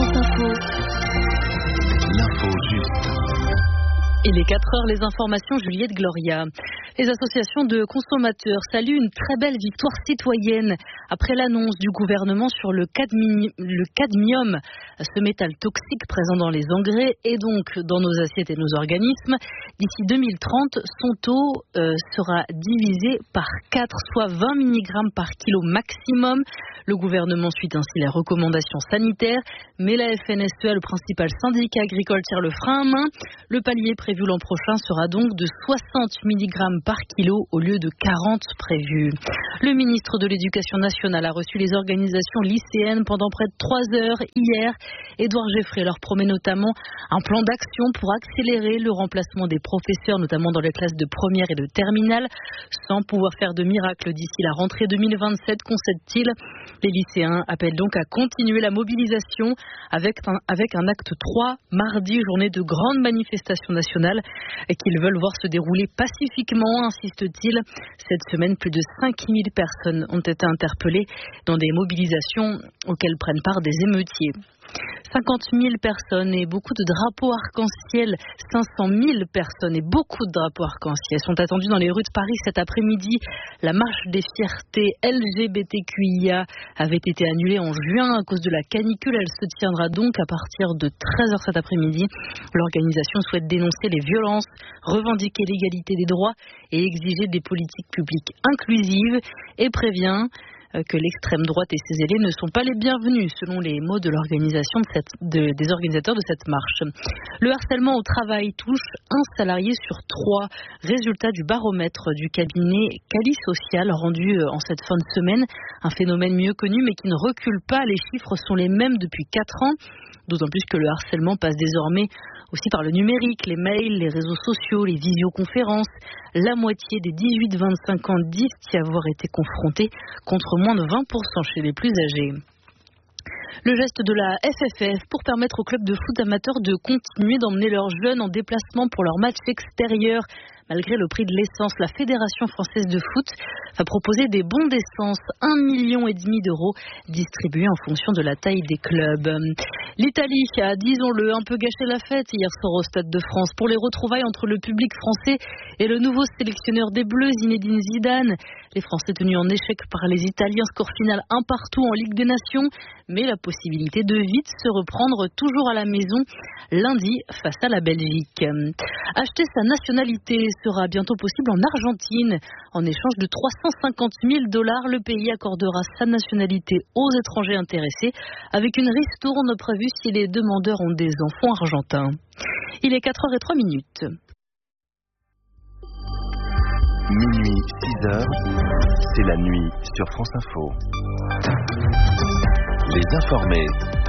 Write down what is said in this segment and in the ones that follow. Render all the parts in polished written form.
France Info. L'info juste. Il est 4h, les informations, Juliette Gloria. Les associations de consommateurs saluent une très belle victoire citoyenne après l'annonce du gouvernement sur le cadmium, ce métal toxique présent dans les engrais et donc dans nos assiettes et nos organismes. D'ici 2030, son taux sera divisé par 4, soit 20 mg par kilo maximum. Le gouvernement suit ainsi les recommandations sanitaires, mais la FNSEA, le principal syndicat agricole, tire le frein à main. Le palier prévu l'an prochain sera donc de 60 mg par kilo au lieu de 40 prévus. Le ministre de l'Éducation nationale a reçu les organisations lycéennes pendant près de 3 heures hier. Édouard Geffray leur promet notamment un plan d'action pour accélérer le remplacement des professeurs, notamment dans les classes de première et de terminale, sans pouvoir faire de miracle d'ici la rentrée 2027, concède-t-il. Les lycéens appellent donc à continuer la mobilisation avec un acte 3, mardi, journée de grande manifestation nationale qu'ils veulent voir se dérouler pacifiquement, insiste-t-il. Cette semaine, plus de 5000 personnes ont été interpellées dans des mobilisations auxquelles prennent part des émeutiers. 50 000 personnes et beaucoup de drapeaux arc-en-ciel, 500 000 personnes et beaucoup de drapeaux arc-en-ciel sont attendus dans les rues de Paris cet après-midi. La marche des fiertés LGBTQIA avait été annulée en juin à cause de la canicule. Elle se tiendra donc à partir de 13h cet après-midi. L'organisation souhaite dénoncer les violences, revendiquer l'égalité des droits et exiger des politiques publiques inclusives et prévient que l'extrême droite et ses alliés ne sont pas les bienvenus, selon les mots de l'organisation des organisateurs de cette marche. Le harcèlement au travail touche un salarié sur 3. Résultat du baromètre du cabinet Cali Social rendu en cette fin de semaine. Un phénomène mieux connu mais qui ne recule pas. Les chiffres sont les mêmes depuis 4 ans. D'autant plus que le harcèlement passe désormais aussi par le numérique, les mails, les réseaux sociaux, les visioconférences. La moitié des 18-25 ans disent y avoir été confrontés, contre moins de 20% chez les plus âgés. Le geste de la FFF pour permettre aux clubs de foot amateurs de continuer d'emmener leurs jeunes en déplacement pour leurs matchs extérieurs. Malgré le prix de l'essence, la Fédération française de foot va proposer des bons d'essence, 1,5 million d'euros distribués en fonction de la taille des clubs. L'Italie a, disons-le, un peu gâché la fête hier soir au Stade de France pour les retrouvailles entre le public français et le nouveau sélectionneur des Bleus, Zinedine Zidane. Les Français tenus en échec par les Italiens, score final 1 partout en Ligue des Nations, mais la possibilité de vite se reprendre toujours à la maison lundi face à la Belgique. Acheter sa nationalité sera bientôt possible en Argentine. En échange de $350 000, le pays accordera sa nationalité aux étrangers intéressés, avec une ristourne prévue si les demandeurs ont des enfants argentins. Il est 4h03. Minuit, 6h, c'est la nuit sur France Info. Les informés.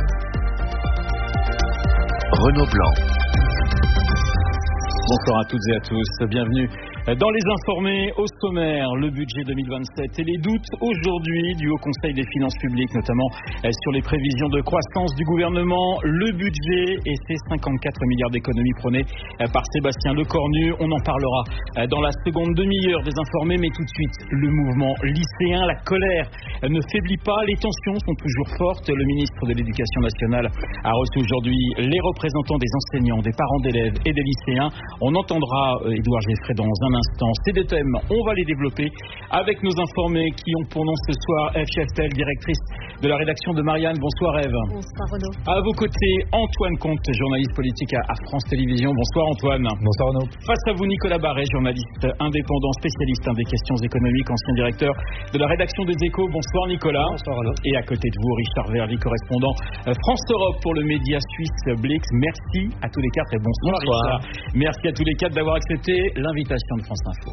Renaud Blanc. Bonsoir à toutes et à tous, bienvenue dans les informés. Au sommaire, le budget 2027 et les doutes aujourd'hui du Haut Conseil des finances publiques, notamment sur les prévisions de croissance du gouvernement, le budget et ses 54 milliards d'économies prônées par Sébastien Lecornu. On en parlera dans la seconde demi-heure des informés, mais tout de suite, le mouvement lycéen, la colère ne faiblit pas, les tensions sont toujours fortes. Le ministre de l'Éducation nationale a reçu aujourd'hui les représentants des enseignants, des parents d'élèves et des lycéens. On entendra Édouard Geffray dans un instant. Ces deux thèmes, on va les développer avec nos informés qui ont pour nom ce soir Ève Cheftel, directrice de la rédaction de Marianne. Bonsoir Ève. Bonsoir Renaud. À vos côtés, Antoine Comte, journaliste politique à France Télévisions. Bonsoir Antoine. Bonsoir Renaud. Face à vous, Nicolas Barret, journaliste indépendant, spécialiste des questions économiques, ancien directeur de la rédaction des Échos. Bonsoir Nicolas. Bonsoir Renaud. Et à côté de vous, Richard Verly, correspondant France Europe pour le média suisse Blix. Merci à tous les quatre et bonsoir. Richard. Merci à tous les quatre d'avoir accepté l'invitation de France Info.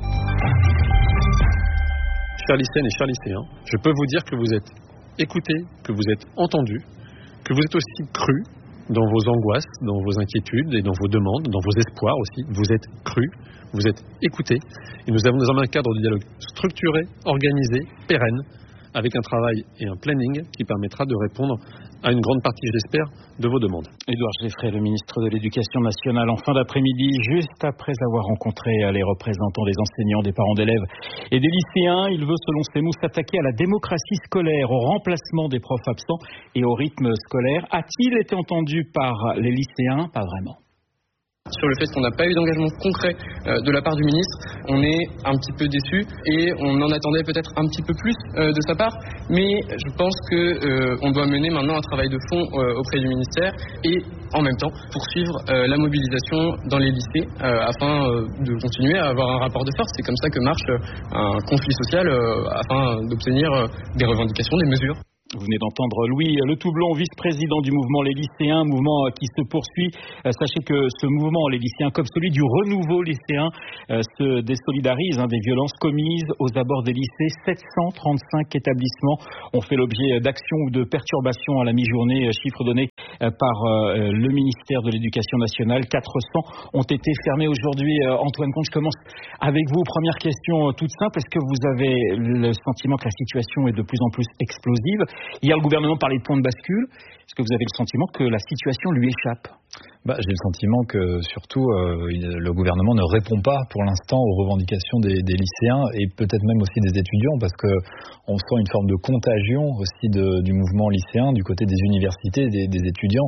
Chers lycéennes et chers lycéens, je peux vous dire que vous êtes écoutés, que vous êtes entendus, que vous êtes aussi crus dans vos angoisses, dans vos inquiétudes et dans vos demandes, dans vos espoirs aussi. Vous êtes crus, vous êtes écoutés. Et nous avons désormais un cadre de dialogue structuré, organisé, pérenne, avec un travail et un planning qui permettra de répondre à une grande partie, je l'espère, de vos demandes. Édouard Geffray, le ministre de l'Éducation nationale, en fin d'après-midi, juste après avoir rencontré les représentants des enseignants, des parents d'élèves et des lycéens. Il veut, selon ses mots, s'attaquer à la démocratie scolaire, au remplacement des profs absents et au rythme scolaire. A-t-il été entendu par les lycéens? Pas vraiment. Sur le fait qu'on n'a pas eu d'engagement concret de la part du ministre, on est un petit peu déçus et on en attendait peut-être un petit peu plus de sa part, mais je pense qu'on doit mener maintenant un travail de fond auprès du ministère et en même temps poursuivre la mobilisation dans les lycées afin de continuer à avoir un rapport de force. C'est comme ça que marche un conflit social afin d'obtenir des revendications, des mesures. Vous venez d'entendre Louis Le Toublon, vice-président du mouvement Les Lycéens, mouvement qui se poursuit. Sachez que ce mouvement, les lycéens, comme celui du renouveau lycéen, se désolidarise des violences commises aux abords des lycées. 735 établissements ont fait l'objet d'actions ou de perturbations à la mi-journée, chiffre donné par le ministère de l'Éducation nationale. 400 ont été fermés aujourd'hui. Antoine Comte, je commence avec vous. Première question toute simple. Est-ce que vous avez le sentiment que la situation est de plus en plus explosive ? Hier, le gouvernement parlait de point de bascule. Est-ce que vous avez le sentiment que la situation lui échappe ? J'ai le sentiment que surtout le gouvernement ne répond pas pour l'instant aux revendications des lycéens et peut-être même aussi des étudiants, parce que on sent une forme de contagion aussi du mouvement lycéen du côté des universités, des étudiants.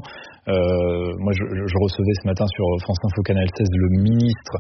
Moi, je recevais ce matin sur France Info Canal 16 le ministre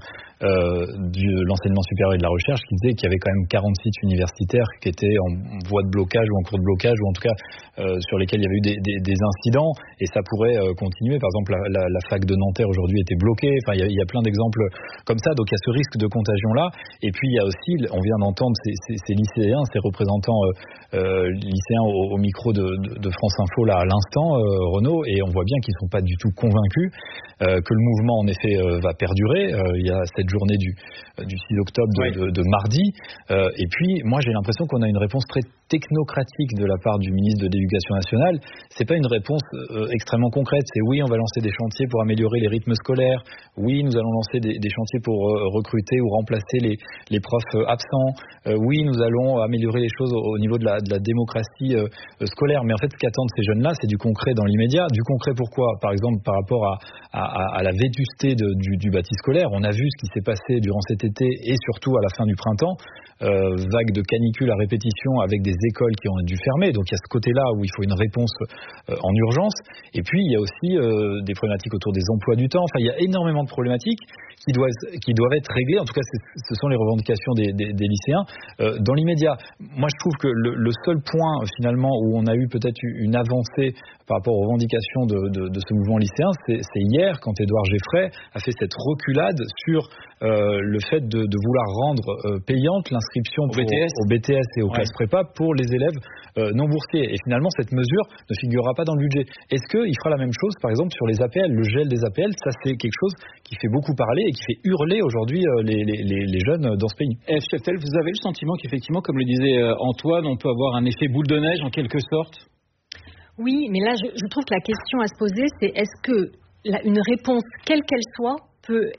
de l'enseignement supérieur et de la recherche qui disait qu'il y avait quand même 40 sites universitaires qui étaient en voie de blocage ou en cours de blocage, ou en tout cas sur lesquels il y avait eu des incidents, et ça pourrait continuer. Par exemple, la fac de Nanterre aujourd'hui était bloquée. Enfin, il y a plein d'exemples comme ça. Donc il y a ce risque de contagion là. Et puis il y a aussi, on vient d'entendre ces lycéens, ces représentants lycéens au micro de France Info là à l'instant, Renaud, et on voit bien qu'ils sont pas du tout convaincus que le mouvement en effet va perdurer. Il y a cette journée du 6 octobre de mardi. Et puis moi j'ai l'impression qu'on a une réponse très technocratique de la part du ministre de l'Éducation nationale. C'est pas une réponse extrêmement concrète. C'est oui, on va lancer des chantiers pour améliorer les rythmes scolaires. Oui, nous allons lancer des chantiers pour recruter ou remplacer les profs absents. Oui, nous allons améliorer les choses au niveau de la démocratie scolaire. Mais en fait, ce qu'attendent ces jeunes-là, c'est du concret dans l'immédiat. Du concret pourquoi ? Par exemple, par rapport à la vétusté du bâti scolaire. On a vu ce qui s'est passé durant cet été et surtout à la fin du printemps. Vague de canicule à répétition avec des écoles qui ont dû fermer. Donc il y a ce côté-là où il faut une réponse en urgence. Et puis il y a aussi des problématiques autour des emplois du temps. Enfin, il y a énormément de problématiques qui doivent être réglées. En tout cas, ce sont les revendications des lycéens. Dans l'immédiat, moi je trouve que le seul point finalement où on a eu peut-être une avancée par rapport aux revendications de ce mouvement lycéen, c'est hier quand Édouard Geffray a fait cette reculade sur le fait de vouloir rendre payante l'inscription au BTS et aux classes prépa pour les élèves non boursiers. Et finalement, cette mesure ne figurera pas dans le budget. Est-ce qu'il fera la même chose, par exemple, sur les APL ? Le gel des APL, ça c'est quelque chose qui fait beaucoup parler et qui fait hurler aujourd'hui les jeunes dans ce pays. F. Cheftel, vous avez le sentiment qu'effectivement, comme le disait Antoine, on peut avoir un effet boule de neige en quelque sorte ? Oui, mais là, je trouve que la question à se poser, c'est est-ce que une réponse, quelle qu'elle soit, peut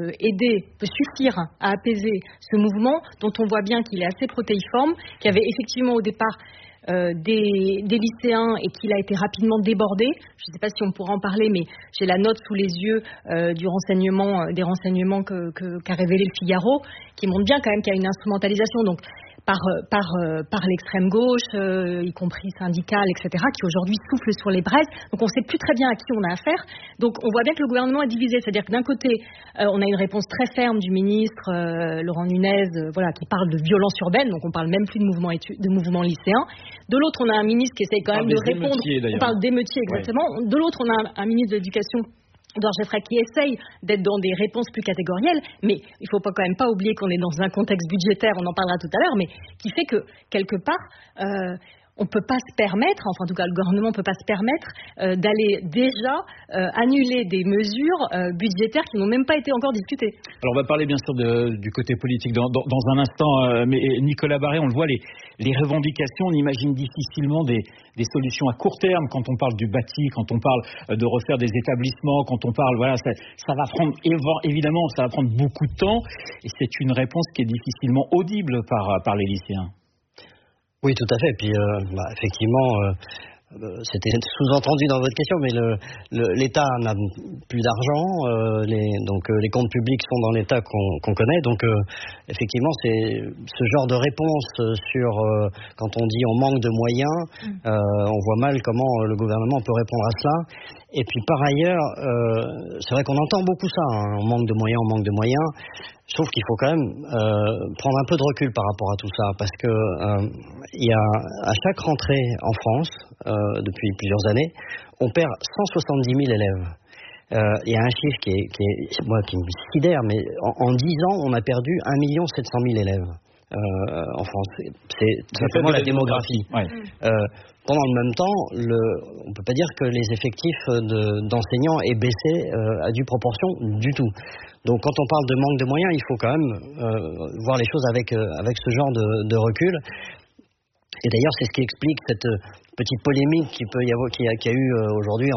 suffire à apaiser ce mouvement dont on voit bien qu'il est assez protéiforme, qu'il y avait effectivement au départ des lycéens et qu'il a été rapidement débordé. Je ne sais pas si on pourra en parler, mais j'ai la note sous les yeux des renseignements qu'a révélé le Figaro, qui montrent bien quand même qu'il y a une instrumentalisation. Donc par l'extrême gauche, y compris syndicale, etc., qui aujourd'hui souffle sur les braises. Donc on ne sait plus très bien à qui on a affaire. Donc on voit bien que le gouvernement est divisé. C'est-à-dire que d'un côté, on a une réponse très ferme du ministre Laurent Nunez, qui parle de violence urbaine. Donc on parle même plus de mouvement lycéen. De l'autre, on a un ministre qui essaye quand même de répondre. On parle d'émeutiers, exactement. Ouais. De l'autre, on a un ministre de l'Éducation, Édouard Geffray, qui essaye d'être dans des réponses plus catégorielles, mais il ne faut quand même pas oublier qu'on est dans un contexte budgétaire, on en parlera tout à l'heure, mais qui fait que, quelque part, on ne peut pas se permettre, enfin en tout cas le gouvernement ne peut pas se permettre d'aller déjà annuler des mesures budgétaires qui n'ont même pas été encore discutées. Alors on va parler bien sûr du côté politique dans un instant, mais Nicolas Barré, on le voit, les revendications, on imagine difficilement des solutions à court terme quand on parle du bâti, quand on parle de refaire des établissements, quand on parle, ça va prendre, évidemment, ça va prendre beaucoup de temps, et c'est une réponse qui est difficilement audible par les lycéens. Oui, tout à fait. Puis, effectivement, c'était sous-entendu dans votre question, mais l'État n'a plus d'argent, donc les comptes publics sont dans l'état qu'on connaît, donc effectivement c'est ce genre de réponse sur quand on dit on manque de moyens, on voit mal comment le gouvernement peut répondre à cela. Et puis par ailleurs, c'est vrai qu'on entend beaucoup ça, hein, on manque de moyens. Je trouve qu'il faut quand même prendre un peu de recul par rapport à tout ça, parce que il y a à chaque rentrée en France, depuis plusieurs années, on perd 170 000 élèves. Il y a un chiffre qui me sidère, mais en 10 ans, on a perdu 1 700 000 élèves en France. C'est simplement la démographie. Ouais. Pendant le même temps, on ne peut pas dire que les effectifs d'enseignants aient baissé à due proportion du tout. Donc quand on parle de manque de moyens, il faut quand même voir les choses avec ce genre de recul. Et d'ailleurs, c'est ce qui explique cette petite polémique qu'il y a eu aujourd'hui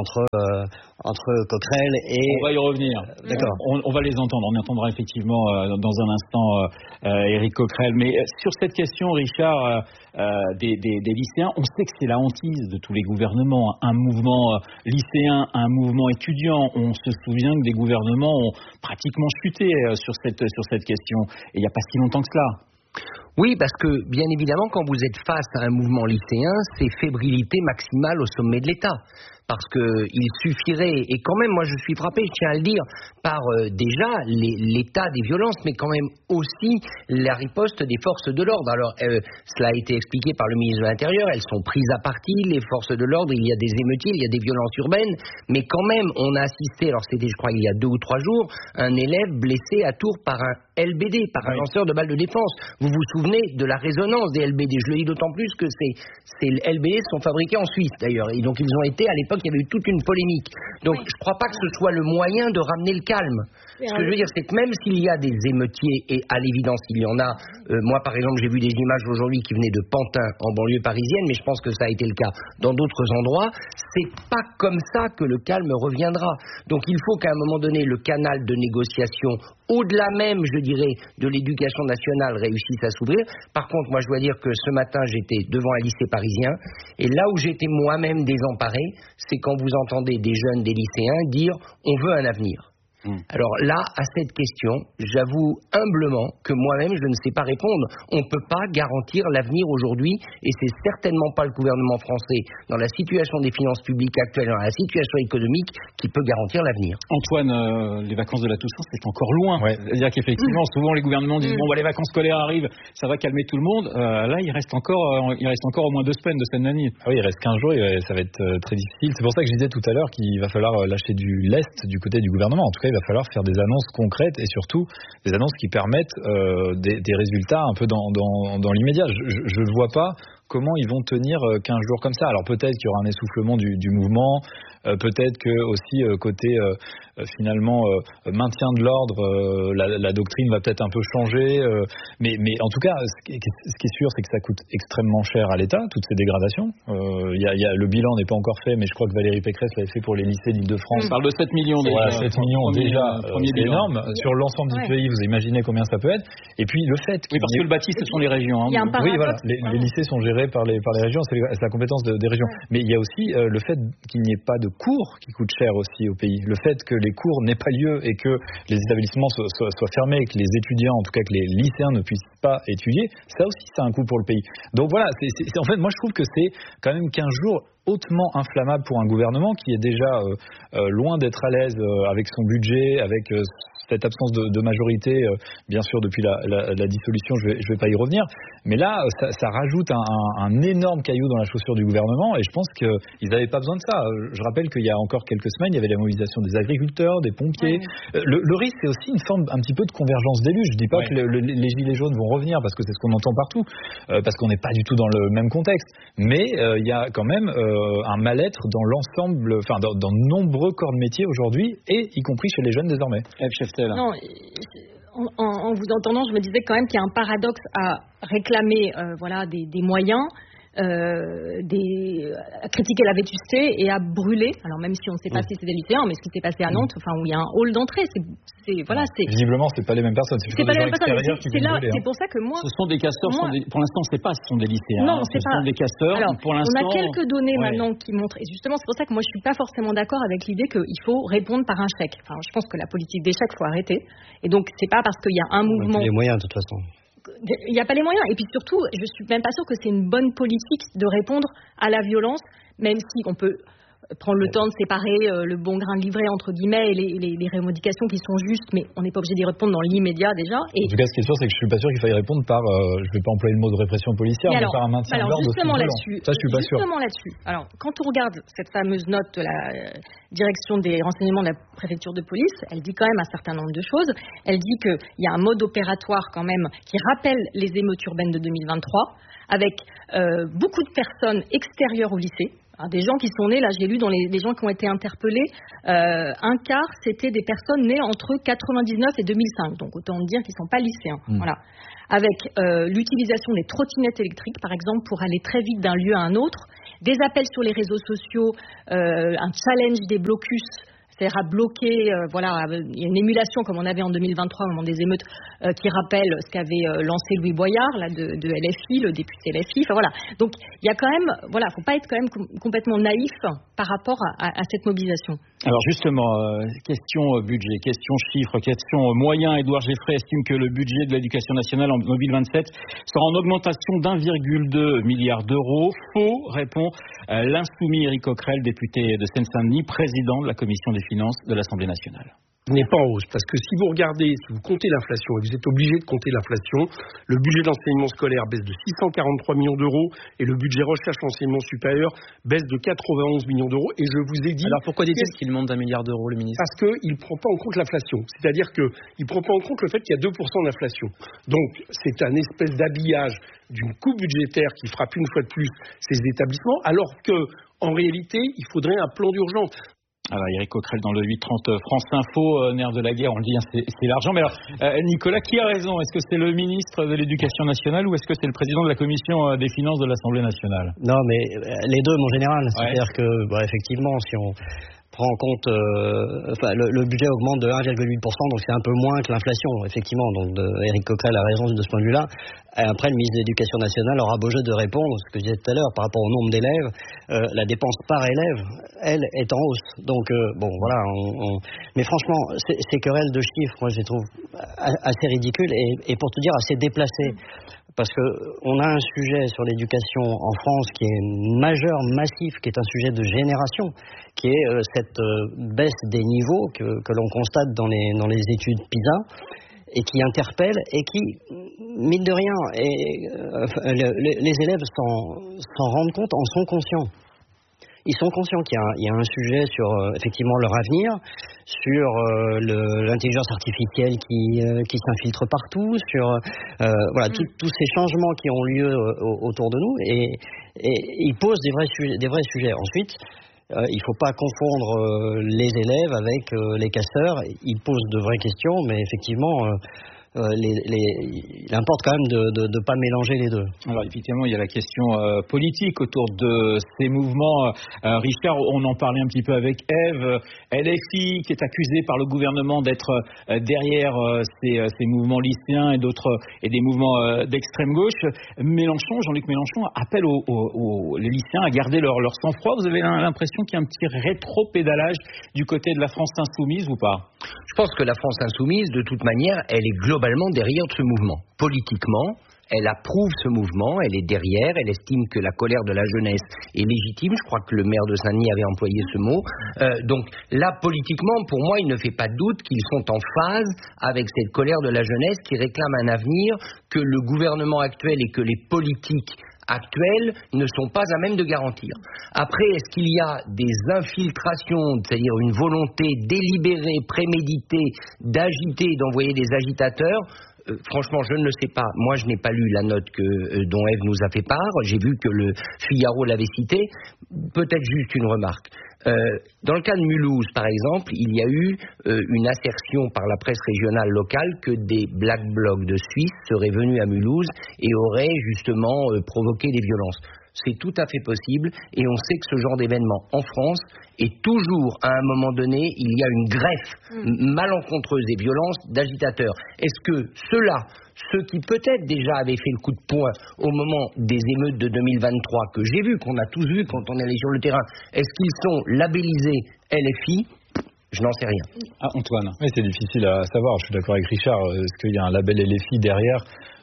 entre Coquerel et... On va y revenir. D'accord. On va les entendre. On entendra effectivement dans un instant Éric Coquerel. Mais sur cette question, Richard, des lycéens, on sait que c'est la hantise de tous les gouvernements. Un mouvement lycéen, un mouvement étudiant. On se souvient que des gouvernements ont pratiquement chuté sur cette question. Et il n'y a pas si longtemps que cela. Oui, parce que, bien évidemment, quand vous êtes face à un mouvement lycéen, c'est fébrilité maximale au sommet de l'État. Parce qu'il suffirait, et quand même, moi je suis frappé, je tiens à le dire, par déjà l'état des violences, mais quand même aussi la riposte des forces de l'ordre. Alors, cela a été expliqué par le ministre de l'Intérieur, elles sont prises à partie, les forces de l'ordre, il y a des émeutiers, il y a des violences urbaines, mais quand même, on a assisté, alors c'était, je crois, il y a 2 ou 3 jours, un élève blessé à Tours par un LBD, par un lanceur de balles de défense. Vous vous souvenez de la résonance des LBD? Je le dis d'autant plus que ces LBD sont fabriqués en Suisse, d'ailleurs, et donc ils ont été, à l'époque, il y avait eu toute une polémique. Donc je ne crois pas que ce soit le moyen de ramener le calme. Ce que je veux dire, c'est que même s'il y a des émeutiers, et à l'évidence il y en a, moi par exemple j'ai vu des images aujourd'hui qui venaient de Pantin en banlieue parisienne, mais je pense que ça a été le cas dans d'autres endroits, c'est pas comme ça que le calme reviendra. Donc il faut qu'à un moment donné le canal de négociation, au-delà même, je dirais, de l'éducation nationale réussisse à s'ouvrir. Par contre, moi je dois dire que ce matin j'étais devant un lycée parisien, et là où j'étais moi-même désemparé, c'est quand vous entendez des jeunes, des lycéens dire « on veut un avenir ». Alors là, à cette question, j'avoue humblement que moi-même, je ne sais pas répondre. On ne peut pas garantir l'avenir aujourd'hui, et c'est certainement pas le gouvernement français, dans la situation des finances publiques actuelles, dans la situation économique, qui peut garantir l'avenir. Antoine, les vacances de la Toussaint, c'est encore loin. Ouais. C'est-à-dire qu'effectivement, souvent les gouvernements disent les vacances scolaires arrivent, ça va calmer tout le monde. Là, il reste encore au moins 2 semaines de Seine-Denis. Ah oui, il reste 15 jours, et ça va être très difficile. C'est pour ça que je disais tout à l'heure qu'il va falloir lâcher du lest du côté du gouvernement. En tout cas, il va falloir faire des annonces concrètes et surtout des annonces qui permettent des résultats un peu dans l'immédiat. Je ne vois pas comment ils vont tenir 15 jours comme ça. Alors peut-être qu'il y aura un essoufflement du mouvement, peut-être que aussi côté finalement maintien de l'ordre, la doctrine va peut-être un peu changer, mais en tout cas ce qui est sûr, c'est que ça coûte extrêmement cher à l'État, toutes ces dégradations. Le bilan n'est pas encore fait, mais je crois que Valérie Pécresse l'avait fait pour les lycées d'Île-de-France. On parle de 7 millions déjà. Voilà, 7 millions déjà, c'est énorme. Sur l'ensemble du pays, vous imaginez combien ça peut être. Et puis le fait oui, parce que le bâti, ce sont les régions. Hein. Oui, voilà, les lycées sont gérés par les régions, c'est la compétence des régions. Mais il y a aussi le fait qu'il n'y ait pas de cours qui coûte cher aussi au pays. Le fait que les cours n'aient pas lieu et que les établissements soient fermés, que les étudiants, en tout cas que les lycéens ne puissent pas étudier, ça aussi c'est un coût pour le pays. Donc voilà, en fait moi je trouve que c'est quand même 15 jours hautement inflammable pour un gouvernement qui est déjà loin d'être à l'aise avec son budget, avec cette absence de majorité, bien sûr depuis la dissolution, je vais pas y revenir, mais là ça rajoute un énorme caillou dans la chaussure du gouvernement, et je pense qu'ils n'avaient pas besoin de ça. Je rappelle qu'il y a encore quelques semaines, il y avait la mobilisation des agriculteurs, des pompiers. Le risque, c'est aussi une forme un petit peu de convergence d'élus. Je dis pas que les gilets jaunes vont revenir, parce que c'est ce qu'on entend partout, parce qu'on n'est pas du tout dans le même contexte, mais il y a quand même un mal-être dans l'ensemble, enfin dans de nombreux corps de métier aujourd'hui, et y compris chez les jeunes désormais. Non, en vous entendant, je me disais quand même qu'il y a un paradoxe à réclamer des moyens critiquer la vétusté et à brûler. Alors même si on ne sait pas si c'est des lycéens, mais ce qui s'est passé à Nantes, où il y a un hall d'entrée, visiblement c'est pas les mêmes personnes. C'est pas les mêmes personnes. C'est pour ça que moi. Ce sont des casseurs. Pour l'instant, on ne sait pas si ce sont des lycéens. Non, c'est pas. Ce sont des casseurs. Alors, pour l'instant, on a quelques données maintenant qui montrent. Et justement, c'est pour ça que moi je suis pas forcément d'accord avec l'idée qu'il faut répondre par un chèque. Enfin, je pense que la politique des chèques faut arrêter. Et donc c'est pas parce qu'il y a un mouvement. Les moyens de toute façon. Il n'y a pas les moyens. Et puis surtout, je suis même pas sûre que c'est une bonne politique de répondre à la violence, même si on peut prendre le temps de séparer le bon grain de livret entre guillemets et les revendications qui sont justes, mais on n'est pas obligé d'y répondre dans l'immédiat déjà. En tout cas, ce qui est sûr, c'est que je suis pas sûr qu'il faille répondre par, je vais pas employer le mot de répression policière, mais par un maintien de l'ordre aussi violent. Ça, je suis pas sûr. Justement là-dessus. Alors, quand on regarde cette fameuse note de la direction des renseignements de la préfecture de police, elle dit quand même un certain nombre de choses. Elle dit qu'il y a un mode opératoire quand même qui rappelle les émeutes urbaines de 2023, avec beaucoup de personnes extérieures au lycée. Alors, des gens qui sont nés, là j'ai lu dans les gens qui ont été interpellés, un quart c'était des personnes nées entre 99 et 2005, donc autant dire qu'ils ne sont pas lycéens. Voilà. Avec l'utilisation des trottinettes électriques par exemple pour aller très vite d'un lieu à un autre, des appels sur les réseaux sociaux, un challenge des blocus, c'est-à-dire à bloquer, il y a une émulation comme on avait en 2023 au moment des émeutes qui rappelle ce qu'avait lancé Louis Boyard là, de LFI, le député LFI. Enfin, voilà. Donc il y a quand même, faut pas être quand même complètement naïf par rapport à cette mobilisation. Alors justement, question budget, question chiffres, question moyens. Édouard Geffray estime que le budget de l'éducation nationale en 2027 sera en augmentation d'1,2 milliard d'euros. Faux, répond l'insoumis Éric Coquerel, député de Seine-Saint-Denis, président de la commission des finances de l'Assemblée nationale. N'est pas en hausse, parce que si vous regardez, si vous comptez l'inflation, et vous êtes obligé de compter l'inflation, le budget d'enseignement scolaire baisse de 643 millions d'euros et le budget recherche enseignement supérieur baisse de 91 millions d'euros. Et je vous ai dit... Alors pourquoi dit-il qu'il monte d'1 milliard d'euros, le ministre ? Parce qu'il ne prend pas en compte l'inflation. C'est-à-dire qu'il ne prend pas en compte le fait qu'il y a 2% d'inflation. Donc c'est un espèce d'habillage d'une coupe budgétaire qui frappe une fois de plus ces établissements, alors qu'en réalité, il faudrait un plan d'urgence. Alors Éric Coquerel dans le 830 France Info, nerf de la guerre, on le dit, c'est l'argent. Mais alors, Nicolas, qui a raison ? Est-ce que c'est le ministre de l'Éducation nationale ou est-ce que c'est le président de la Commission des finances de l'Assemblée nationale ? Non, mais les deux, mon général. C'est-à-dire que, effectivement, si on prend en compte, le budget augmente de 1,8%, donc c'est un peu moins que l'inflation, effectivement. Donc Éric Coquerel a raison de ce point de vue-là. Et après, le ministre de l'Éducation nationale aura beau jeu de répondre, ce que je disais tout à l'heure, par rapport au nombre d'élèves, la dépense par élève, elle, est en hausse. Donc, voilà. Mais franchement, ces querelles de chiffres, moi, je les trouve assez ridicules et pour te dire, assez déplacées. Parce qu'on a un sujet sur l'éducation en France qui est majeur, massif, qui est un sujet de génération, qui est cette baisse des niveaux que l'on constate dans les études PISA, et qui interpelle et qui, mine de rien, les élèves s'en rendent compte, en sont conscients. Ils sont conscients qu'il y a un sujet sur effectivement leur avenir, sur l'intelligence artificielle qui s'infiltre partout, sur tous ces changements qui ont lieu autour de nous, et ils posent des vrais sujets. Ensuite, il ne faut pas confondre les élèves avec les casseurs. Ils posent de vraies questions, mais effectivement, il importe quand même de ne pas mélanger les deux. Alors effectivement, il y a la question politique autour de ces mouvements. Richard, on en parlait un petit peu avec Ève. LFI, qui est accusée par le gouvernement d'être derrière ces mouvements lycéens et des mouvements d'extrême gauche. Jean-Luc Mélenchon appelle les lycéens à garder leur sang-froid. Vous avez l'impression qu'il y a un petit rétro-pédalage du côté de la France insoumise ou pas ? Je pense que la France insoumise, de toute manière, elle est globalement derrière ce mouvement. Politiquement, elle approuve ce mouvement, elle est derrière, elle estime que la colère de la jeunesse est légitime. Je crois que le maire de Saint-Denis avait employé ce mot. Donc là, politiquement, pour moi, il ne fait pas de doute qu'ils sont en phase avec cette colère de la jeunesse qui réclame un avenir que le gouvernement actuel et que les politiques actuels ne sont pas à même de garantir. Après, est-ce qu'il y a des infiltrations, c'est-à-dire une volonté délibérée, préméditée, d'agiter, d'envoyer des agitateurs ? Franchement, je ne le sais pas. Moi, je n'ai pas lu la note dont Ève nous a fait part. J'ai vu que le Figaro l'avait citée. Peut-être juste une remarque. Dans le cas de Mulhouse, par exemple, il y a eu une assertion par la presse régionale locale que des Black Blocs de Suisse seraient venus à Mulhouse et auraient justement provoqué des violences. c'est tout à fait possible, et on sait que ce genre d'événement en France est toujours, à un moment donné, il y a une greffe malencontreuse et violence d'agitateurs. Est-ce que ceux qui peut-être déjà avaient fait le coup de poing au moment des émeutes de 2023, que j'ai vu, qu'on a tous vu quand on est allé sur le terrain, est-ce qu'ils sont labellisés LFI ? Je n'en sais rien. Ah, Antoine. Oui, c'est difficile à savoir. Je suis d'accord avec Richard. Est-ce qu'il y a un label LFI derrière ?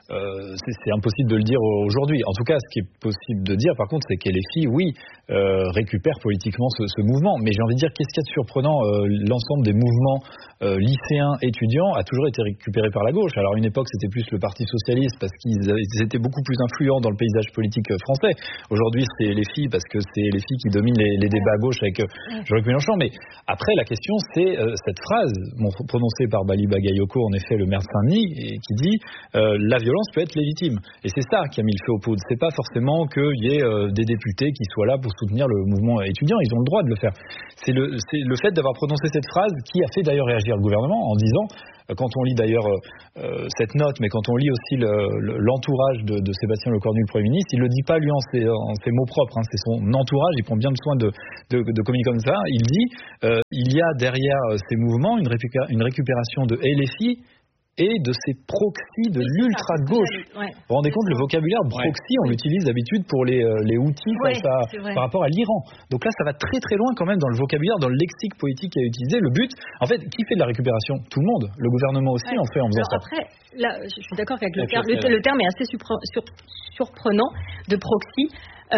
C'est impossible de le dire aujourd'hui. En tout cas, ce qui est possible de dire, par contre, c'est que LFI, oui, récupère politiquement ce mouvement. Mais j'ai envie de dire, qu'est-ce qu'il y a de surprenant ? L'ensemble des mouvements lycéens, étudiants, a toujours été récupéré par la gauche. Alors, à une époque, c'était plus le Parti socialiste, parce qu'ils étaient beaucoup plus influents dans le paysage politique français. Aujourd'hui, c'est LFI, parce que c'est LFI qui domine les débats à gauche avec Jean-Luc Mélenchon. Mais après, la question, c'est cette phrase prononcée par Bali Bagayoko, en effet, le maire de Saint-Denis, et qui dit la violence peut être légitime. Et c'est ça qui a mis le feu aux poudres. C'est pas forcément qu'il y ait des députés qui soient là pour soutenir le mouvement étudiant. Ils ont le droit de le faire. C'est le fait d'avoir prononcé cette phrase qui a fait d'ailleurs réagir le gouvernement en disant, quand on lit d'ailleurs cette note, mais quand on lit aussi l'entourage de Sébastien Lecornu, le Premier ministre, il le dit pas lui en ses mots propres, c'est son entourage, il prend bien le soin de communiquer comme ça. Il dit, il y a derrière ces mouvements une récupération de LFI et de ces proxys de l'ultra-gauche. Vous vous rendez compte, le vocabulaire proxy, on l'utilise d'habitude pour les outils par rapport à l'Iran. Donc là, ça va très très loin quand même dans le vocabulaire, dans le lexique politique qui est utilisé. Le but, en fait, qui fait de la récupération ? Tout le monde. Le gouvernement aussi en fait en faisant ça. Après, là, je suis d'accord avec le terme. Le terme est assez surprenant de proxy.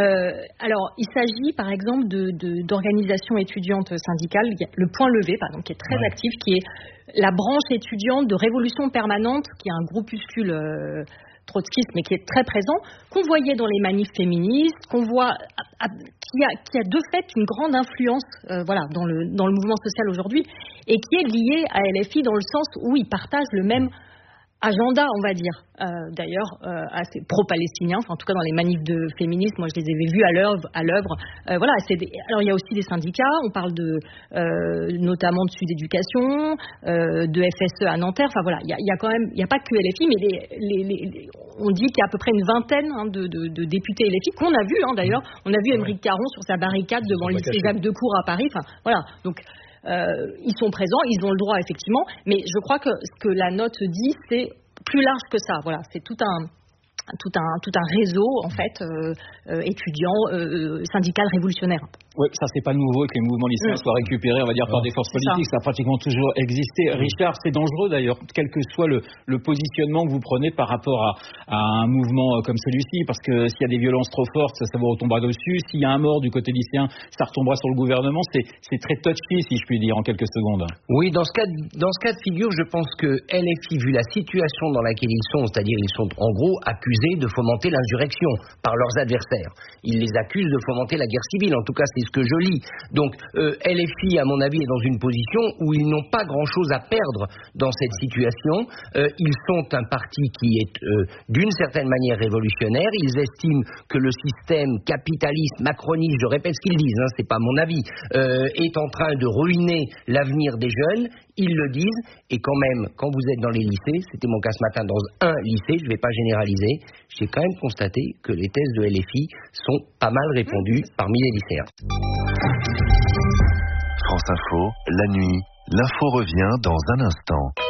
Alors, il s'agit par exemple d'organisations étudiantes syndicales. Il y a le Point Levé, par exemple, qui est très actif, qui est la branche étudiante de Révolution Permanente, qui est un groupuscule trotskiste, mais qui est très présent, qu'on voyait dans les manifs féministes, qu'on voit, qui a de fait une grande influence dans le mouvement social aujourd'hui, et qui est lié à LFI dans le sens où ils partagent le même agenda, on va dire, d'ailleurs assez pro-palestinien, en tout cas dans les manifs de féministes, moi je les avais vus à l'œuvre. Alors il y a aussi des syndicats, on parle notamment de Sud Éducation, de FSE à Nanterre, il y a quand même, il n'y a pas que LFI, mais on dit qu'il y a à peu près une vingtaine de députés LFI qu'on a vu, d'ailleurs, on a vu Aymeric Caron sur sa barricade devant le lycée Jacques Decour à Paris, donc ils sont présents, ils ont le droit effectivement, mais je crois que ce que la note dit, c'est plus large que ça. Voilà, c'est tout un réseau en fait étudiant, syndical révolutionnaire. Oui, ça c'est pas nouveau que les mouvements lycéens soient récupérés, on va dire, par des forces politiques. Ça a pratiquement toujours existé. Richard, c'est dangereux d'ailleurs, quel que soit le positionnement que vous prenez par rapport à un mouvement comme celui-ci, parce que s'il y a des violences trop fortes, ça vous retombera dessus. S'il y a un mort du côté lycéen, ça retombera sur le gouvernement. C'est très touchy, si je puis dire, en quelques secondes. Oui, dans ce cas de figure, je pense que LFI, vu la situation dans laquelle ils sont, c'est-à-dire ils sont en gros accusés de fomenter l'insurrection par leurs adversaires. Ils les accusent de fomenter la guerre civile, en tout cas c'est ce que je lis. Donc LFI, à mon avis, est dans une position où ils n'ont pas grand-chose à perdre dans cette situation. Ils sont un parti qui est d'une certaine manière révolutionnaire. Ils estiment que le système capitaliste, macroniste, je répète ce qu'ils disent, c'est pas mon avis, est en train de ruiner l'avenir des jeunes. Ils le disent, et quand même, quand vous êtes dans les lycées, c'était mon cas ce matin dans un lycée, je ne vais pas généraliser, j'ai quand même constaté que les thèses de LFI sont pas mal répondues parmi les lycéens. France Info, la nuit, l'info revient dans un instant.